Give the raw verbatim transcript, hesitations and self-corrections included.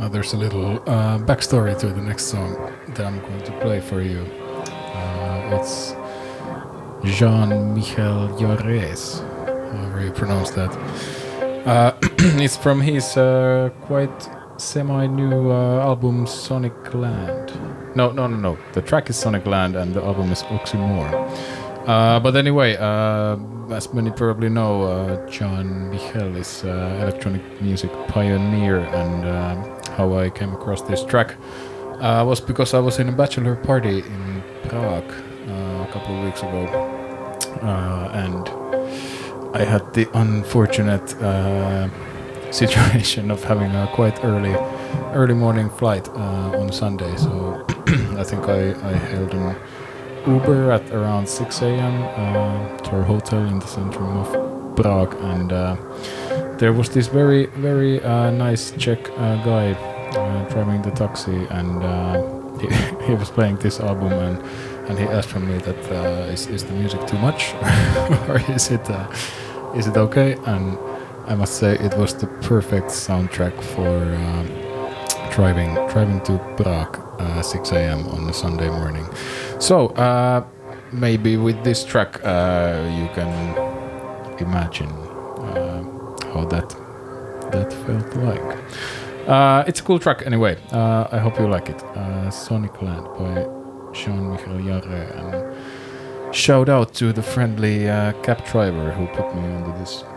Uh, there's a little uh, backstory to the next song that I'm going to play for you. Uh, it's Jean-Michel Jarre's, however you pronounce that. Uh, it's from his uh, quite semi-new uh, album Sonic Land. No, no, no, no. The track is Sonic Land and the album is Oxymore. Uh, but anyway, uh, as many probably know, uh, Jean-Michel is uh, electronic music pioneer, and uh, how I came across this track uh, was because I was in a bachelor party in Prague uh, a couple of weeks ago, uh, and I had the unfortunate uh, situation of having a quite early, early morning flight uh, on Sunday. So I think I, I hailed an Uber at around six a.m. Uh, to our hotel in the center of Prague, and uh, there was this very, very uh, nice Czech uh, guy uh, driving the taxi, and uh, he, he was playing this album, and, and he asked from me that uh, is, is the music too much, or is it uh, is it okay? And I must say it was the perfect soundtrack for uh, driving driving to Prague uh, six a.m. on a Sunday morning. So uh, maybe with this track uh, you can imagine uh, how that that felt like. Uh, it's a cool track anyway. Uh, I hope you like it. Uh, Sonic Land by Jean-Michel Jarre, and shout out to the friendly uh, cab driver who put me onto this.